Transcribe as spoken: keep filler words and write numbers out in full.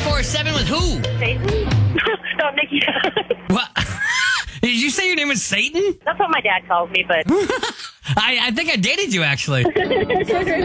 four seven with who? Satan? No, Nikki. What? Did you say your name was Satan? That's what my dad calls me, but... I, I think I dated you, actually.